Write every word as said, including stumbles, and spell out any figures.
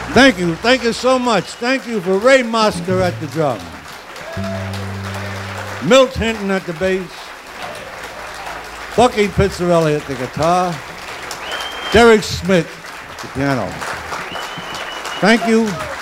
Thank you. Thank you so much. Thank you for Ray Mosca at the drum. Milt Hinton at the bass. Bucky Pizzarelli at the guitar. Derek Smith at the piano. Thank you.